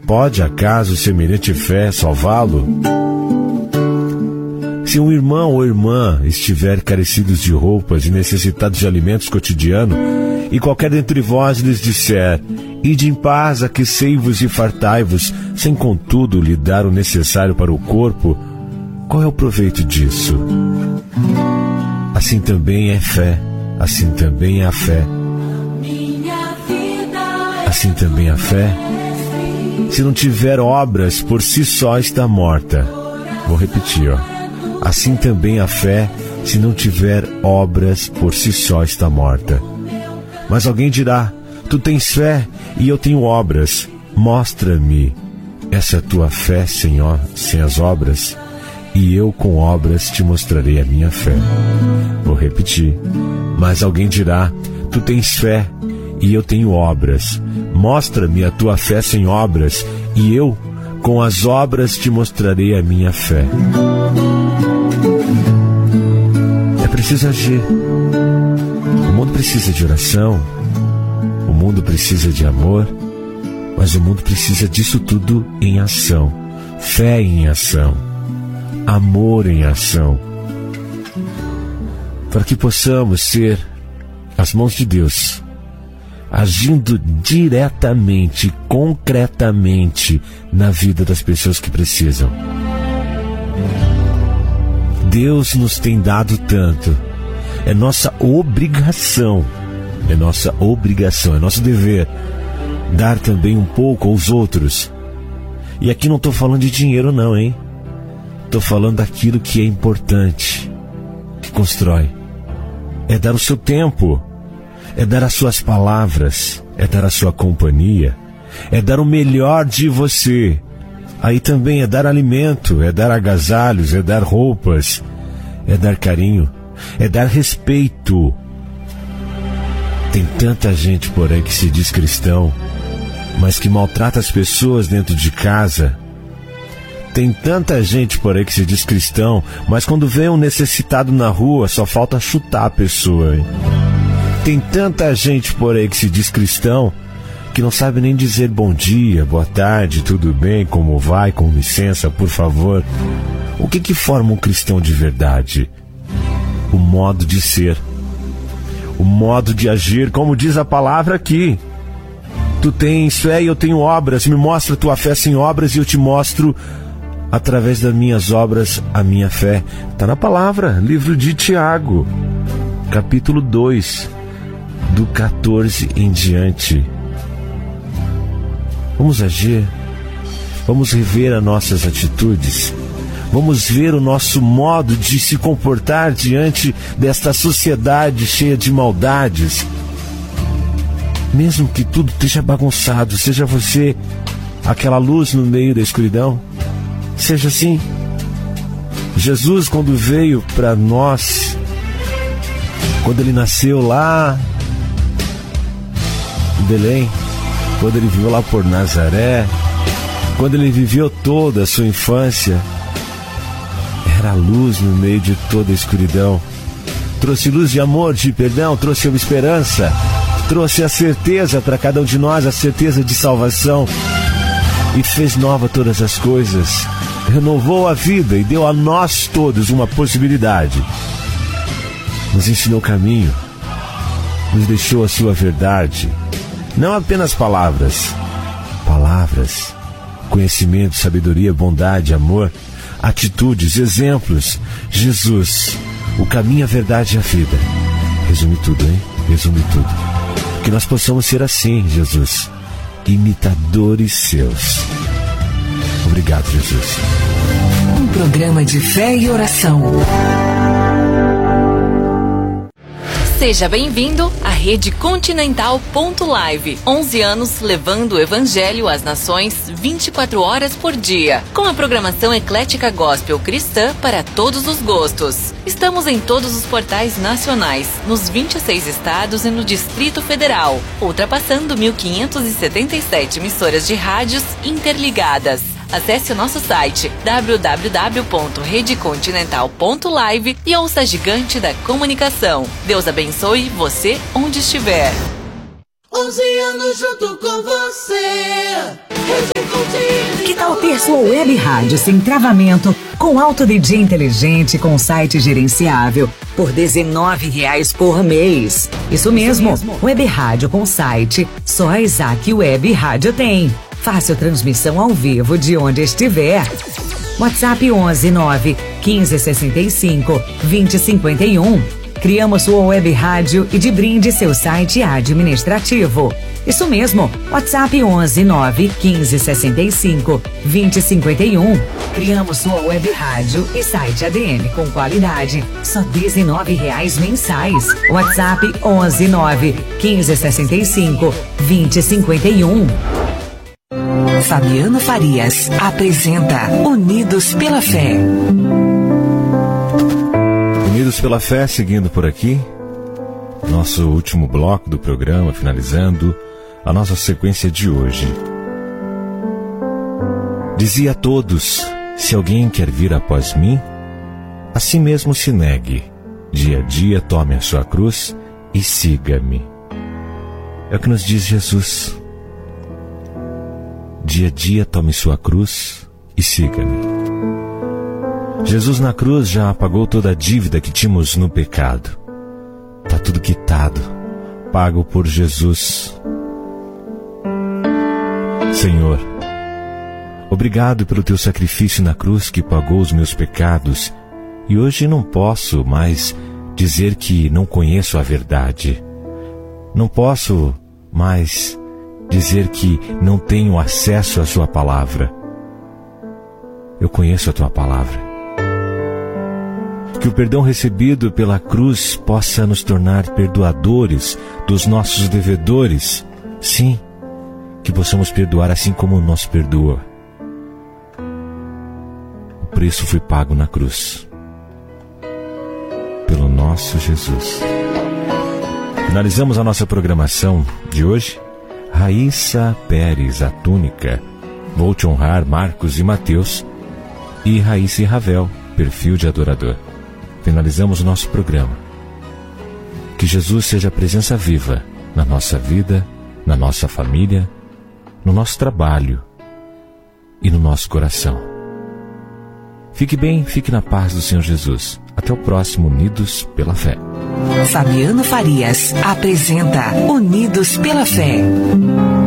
Pode acaso semelhante fé salvá-lo? Se um irmão ou irmã estiver carecidos de roupas e necessitados de alimentos cotidianos, e qualquer dentre vós lhes disser: ide em paz, aquecei-vos e fartai-vos, sem contudo lhe dar o necessário para o corpo, qual é o proveito disso? Assim também é fé, assim também é a fé. Assim também a fé, se não tiver obras, por si só está morta. Vou repetir, Assim também a fé, se não tiver obras, por si só está morta. Mas alguém dirá: tu tens fé e eu tenho obras. Mostra-me essa tua fé sem as obras, e eu com obras te mostrarei a minha fé. Vou repetir. Mas alguém dirá: tu tens fé e eu tenho obras. Mostra-me a tua fé sem obras, e eu, com as obras, te mostrarei a minha fé. É preciso agir. O mundo precisa de oração, o mundo precisa de amor, mas o mundo precisa disso tudo em ação. Fé em ação, amor em ação, para que possamos ser as mãos de Deus, agindo diretamente, concretamente na vida das pessoas que precisam. Deus nos tem dado tanto. É nossa obrigação, é nosso dever, dar também um pouco aos outros. E aqui não estou falando de dinheiro não, hein? Estou falando daquilo que é importante, que constrói. É dar o seu tempo, é dar as suas palavras, é dar a sua companhia, é dar o melhor de você. Aí também é dar alimento, é dar agasalhos, é dar roupas, é dar carinho, é dar respeito. Tem tanta gente por aí que se diz cristão, mas que maltrata as pessoas dentro de casa. Tem tanta gente por aí que se diz cristão, mas quando vê um necessitado na rua, só falta chutar a pessoa, hein? Tem tanta gente por aí que se diz cristão, que não sabe nem dizer bom dia, boa tarde, tudo bem, como vai, com licença, por favor. O que forma um cristão de verdade? O modo de ser, o modo de agir, como diz a palavra aqui. Tu tens fé e eu tenho obras, me mostra a tua fé sem obras e eu te mostro, através das minhas obras, a minha fé. Está na palavra, livro de Tiago, capítulo 2, do 14 em diante. Vamos agir, vamos rever as nossas atitudes, vamos ver o nosso modo de se comportar diante desta sociedade cheia de maldades. Mesmo que tudo esteja bagunçado, seja você aquela luz no meio da escuridão, seja assim. Jesus, quando veio para nós, quando ele nasceu lá em Belém, quando ele viveu lá por Nazaré, quando ele viveu toda a sua infância, era a luz no meio de toda a escuridão. Trouxe luz de amor, de perdão, trouxe uma esperança, trouxe a certeza para cada um de nós, a certeza de salvação, e fez nova todas as coisas, renovou a vida e deu a nós todos uma possibilidade. Nos ensinou o caminho, nos deixou a sua verdade. Não apenas palavras, conhecimento, sabedoria, bondade, amor, atitudes, exemplos. Jesus, o caminho, a verdade e a vida. Resume tudo, hein? Resume tudo. Que nós possamos ser assim, Jesus, imitadores seus. Obrigado, Jesus. Um programa de fé e oração. Seja bem-vindo à Rede Continental Live. 11 anos levando o Evangelho às nações 24 horas por dia. Com a programação eclética gospel cristã para todos os gostos. Estamos em todos os portais nacionais, nos 26 estados e no Distrito Federal, ultrapassando 1.577 emissoras de rádios interligadas. Acesse o nosso site www.redecontinental.live e ouça a gigante da comunicação. Deus abençoe você onde estiver. 11 anos junto com você. Rede Continental. sua web rádio sem travamento, com Auto DJ inteligente com site gerenciável, por R$19 por mês. Isso mesmo, web rádio com site, só a Isaac Web Rádio tem. Fácil transmissão ao vivo de onde estiver. WhatsApp 11 9 15 65 20 51. Criamos sua web rádio e de brinde seu site administrativo. Isso mesmo, WhatsApp 11 9 15 65 20 51. Criamos sua web rádio e site ADM com qualidade, só R$19 mensais. WhatsApp 11 9 15 65 20 51. Fabiano Farias apresenta Unidos pela Fé. Unidos pela Fé, seguindo por aqui, nosso último bloco do programa, finalizando a nossa sequência de hoje. Dizia a todos: se alguém quer vir após mim, a si mesmo se negue, dia a dia tome a sua cruz e siga-me. É o que nos diz Jesus. Dia a dia tome sua cruz e siga-me. Jesus na cruz já apagou toda a dívida que tínhamos no pecado. Está tudo quitado, pago por Jesus. Senhor, obrigado pelo teu sacrifício na cruz que pagou os meus pecados, e hoje não posso mais dizer que não conheço a verdade. Não posso mais dizer que não tenho acesso à sua palavra. Eu conheço a tua palavra. Que o perdão recebido pela cruz possa nos tornar perdoadores dos nossos devedores. Sim, que possamos perdoar assim como nos perdoa. O preço foi pago na cruz pelo nosso Jesus. Finalizamos a nossa programação de hoje. Raíssa Pérez, a túnica. Vou te honrar, Marcos e Mateus. E Raíssa e Ravel, perfil de adorador. Finalizamos o nosso programa. Que Jesus seja a presença viva na nossa vida, na nossa família, no nosso trabalho e no nosso coração. Fique bem, fique na paz do Senhor Jesus. Até o próximo Unidos pela Fé. Fabiano Farias apresenta Unidos pela Fé.